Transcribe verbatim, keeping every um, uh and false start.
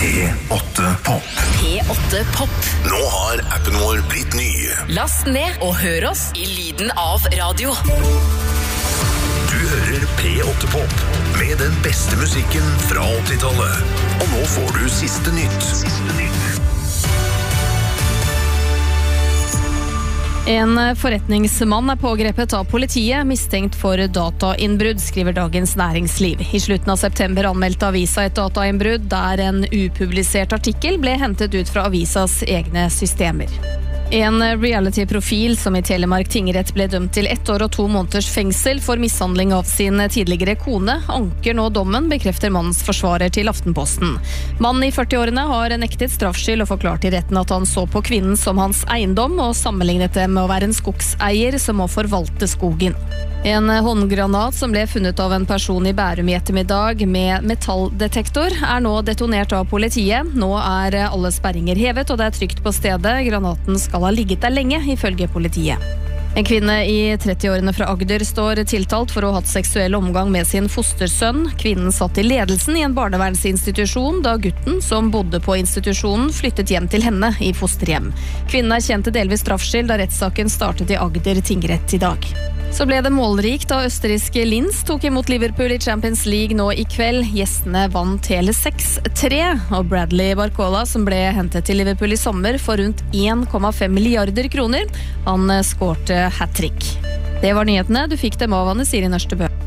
P åtte Pop. P åtte Pop. Nå har appen vår blitt ny. Last ned og hør oss i lyden av radio. Du hører P åtte Pop med den beste musikken fra åttitallet. Og nå får du siste nytt. Siste nytt. En forretningsmann er pågrepet av politiet, mistenkt for datainnbrudd, skriver Dagens Næringsliv. I slutten av september anmeldte avisa et datainnbrudd der en upublisert artikkel ble hentet ut fra avisas egne systemer. En reality-profil som i Telemark tingrett ble dømt til ett år og to måneders fengsel for mishandling av sin tidligere kone, anker nå dommen, bekrefter mannens forsvarer til Aftenposten. Mannen i førti-årene har nektet straffskyld og forklart i retten at han så på kvinnen som hans eiendom og sammenlignet det med å være en skogseier som må forvalte skogen. En håndgranat som ble funnet av en person i Bærum i ettermiddag med metalldetektor er nå detonert av politiet. Nå er alle sperringer hevet og det er trygt på stedet. Granaten skal ha ligget der lenge, ifølge politiet. En kvinne i tretti-årene fra Agder står tiltalt for å ha hatt seksuell omgang med sin fostersønn. Kvinnen satt i ledelsen i en barnevernsinstitusjon da gutten som bodde på institusjonen flyttet hjem til henne i fosterhjem. Kvinnen er kjent til delvis straffskyld da rettssaken startet i Agder tingrett i dag. Så ble det målrikt da østerrikske Linz tok imot Liverpool i Champions League nå i kveld. Gjestene vant hele seks tre, og Bradley Barcola, som ble hentet til Liverpool i sommer for rundt en komma fem milliarder kroner, han skårte hat-trick. Det var nyhetene, du fikk dem av Anne Siri Nørstebø.